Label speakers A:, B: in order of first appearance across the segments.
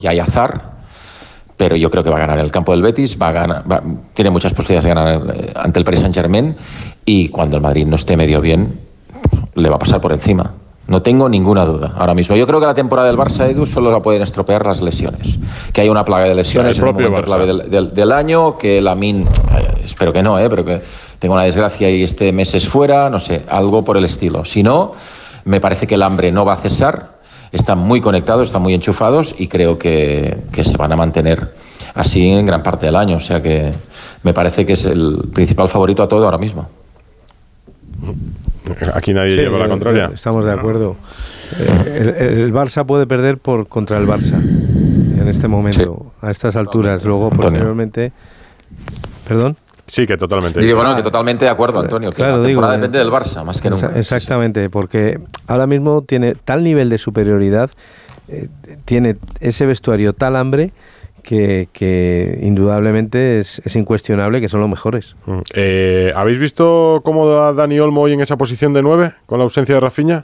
A: y hay azar, pero yo creo que va a ganar el campo del Betis, tiene muchas posibilidades de ganar ante el Paris Saint-Germain, y cuando el Madrid no esté medio bien, le va a pasar por encima. No tengo ninguna duda ahora mismo. Yo creo que la temporada del Barça, Edu, solo la pueden estropear las lesiones. Que hay una plaga de lesiones en el momento clave del año, que Lamine, espero que no, pero que tenga una desgracia y este mes es fuera, no sé, algo por el estilo. Si no, me parece que el hambre no va a cesar, están muy conectados, están muy enchufados y creo que se van a mantener así en gran parte del año. O sea que me parece que es el principal favorito a todo ahora mismo.
B: Aquí nadie lleva la contraria.
C: Estamos de acuerdo. El Barça puede perder contra el Barça en este momento, a estas alturas. Luego, posteriormente... ¿Perdón?
B: Sí, que totalmente.
A: Y digo, que totalmente de acuerdo, Antonio. Que claro, la temporada depende del Barça, más que nunca.
C: Exactamente, porque ahora mismo tiene tal nivel de superioridad, tiene ese vestuario tal hambre, que indudablemente es incuestionable que son los mejores.
B: ¿Habéis visto cómo da Dani Olmo hoy en esa posición de 9 con la ausencia de Rafinha?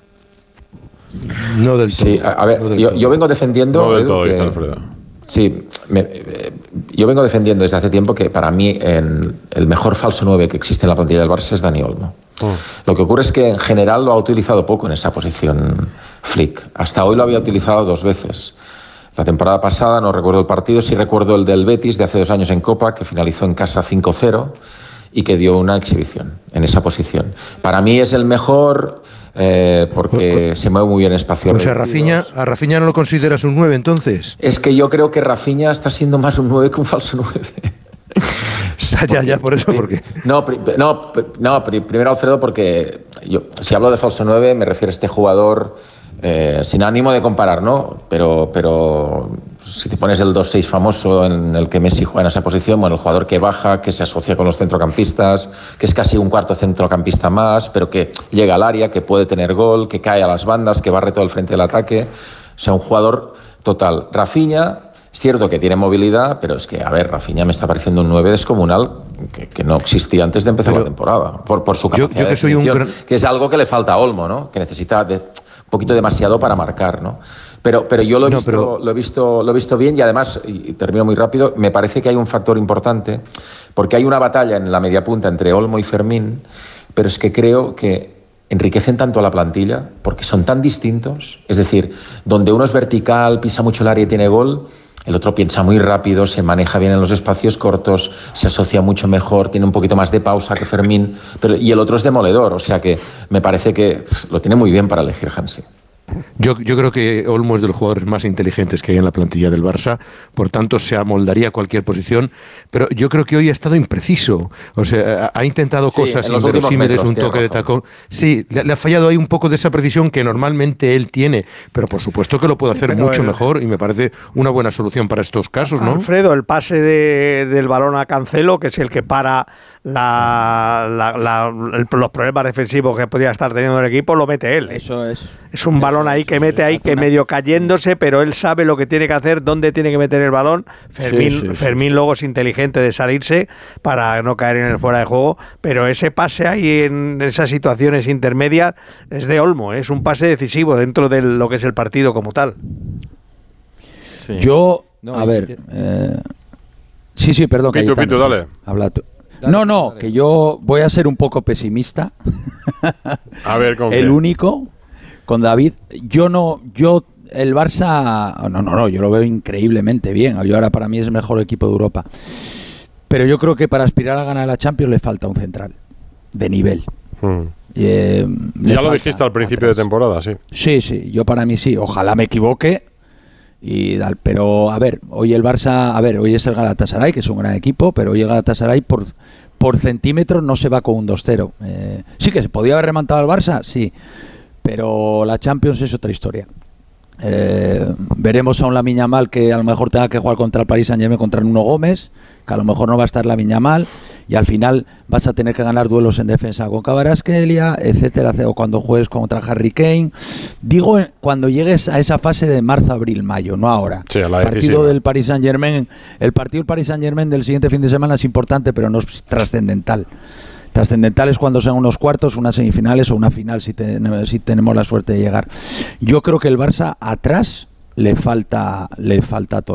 C: No del todo.
A: Sí, a ver, yo vengo defendiendo...
B: No del todo, dice Alfredo.
A: Sí, yo vengo defendiendo desde hace tiempo que para mí el mejor falso 9 que existe en la plantilla del Barça es Dani Olmo. Lo que ocurre es que en general lo ha utilizado poco en esa posición Flick. Hasta hoy lo había utilizado 2 veces. La temporada pasada, no recuerdo el partido, sí recuerdo el del Betis de hace 2 años en Copa, que finalizó en casa 5-0 y que dio una exhibición en esa posición. Para mí es el mejor porque se mueve muy bien en espacio.
D: O sea, ¿a Rafinha no lo consideras un 9 entonces?
A: Es que yo creo que Rafinha está siendo más un 9 que un falso 9.
D: Ya, por eso, ¿por qué?
A: No, primero, Alfredo, porque si hablo de falso 9 me refiero a este jugador... sin ánimo de comparar, ¿no? Pero si te pones el 2-6 famoso en el que Messi juega en esa posición, bueno, el jugador que baja, que se asocia con los centrocampistas, que es casi un cuarto centrocampista más, pero que llega al área, que puede tener gol, que cae a las bandas, que barre todo el frente del ataque. O sea, un jugador total. Rafinha, es cierto que tiene movilidad, pero es que, a ver, Rafinha me está pareciendo un 9 descomunal que no existía antes de empezar la temporada, por su capacidad de definición, que es algo que le falta a Olmo, ¿no? Que necesita un poquito demasiado para marcar, ¿no? Pero yo lo he visto bien, y además, y termino muy rápido, me parece que hay un factor importante, porque hay una batalla en la media punta entre Olmo y Fermín, pero es que creo que enriquecen tanto a la plantilla, porque son tan distintos, es decir, donde uno es vertical, pisa mucho el área y tiene gol, el otro piensa muy rápido, se maneja bien en los espacios cortos, se asocia mucho mejor, tiene un poquito más de pausa que Fermín, y el otro es demoledor, o sea que me parece que lo tiene muy bien para elegir Hansi.
D: Yo creo que Olmo es de los jugadores más inteligentes que hay en la plantilla del Barça, por tanto se amoldaría a cualquier posición, pero yo creo que hoy ha estado impreciso, o sea, ha intentado cosas inverosímiles, un toque de tacón. Sí, le ha fallado ahí un poco de esa precisión que normalmente él tiene, pero por supuesto que lo puede hacer mucho mejor y me parece una buena solución para estos casos, ¿no?
E: Alfredo, el pase del balón a Cancelo, que es el que para los problemas defensivos que podía estar teniendo el equipo, lo mete él.
F: Eso es.
E: Es un balón ahí que mete ahí, que medio cayéndose, pero él sabe lo que tiene que hacer, dónde tiene que meter el balón. Fermín luego es inteligente de salirse para no caer en el fuera de juego, pero ese pase ahí en esas situaciones intermedias es de Olmo, es un pase decisivo dentro de lo que es el partido como tal.
F: Sí. Yo, a ver... Sí, perdón.
B: Pitu, dale.
F: Habla tú. No, que yo voy a ser un poco pesimista.
B: A ver, ¿con
F: el único, con David. El Barça, no, yo lo veo increíblemente bien. Ahora para mí es el mejor equipo de Europa. Pero yo creo que para aspirar a ganar la Champions le falta un central de nivel.
B: Ya lo dijiste al principio de temporada, sí.
F: Sí, yo para mí sí. Ojalá me equivoque. Pero a ver, hoy el Barça, hoy es el Galatasaray, que es un gran equipo, pero hoy el Galatasaray por centímetros no se va con un 2-0. Sí que se podía haber remontado al Barça, sí, pero la Champions es otra historia. Veremos a un Lamine Yamal que a lo mejor tenga que jugar contra el Paris Saint-Germain, contra Nuno Gómez, que a lo mejor no va a estar Lamine Yamal, y al final vas a tener que ganar duelos en defensa con Kvaratskhelia, etcétera, o cuando juegues contra Harry Kane. Digo, cuando llegues a esa fase de marzo, abril, mayo, no ahora.
B: Sí, a la
F: el partido del Paris Saint-Germain, el partido del Paris Saint-Germain del siguiente fin de semana es importante, pero no es trascendental. Trascendental es cuando sean unos cuartos, unas semifinales o una final, si tenemos la suerte de llegar. Yo creo que el Barça atrás le falta todo.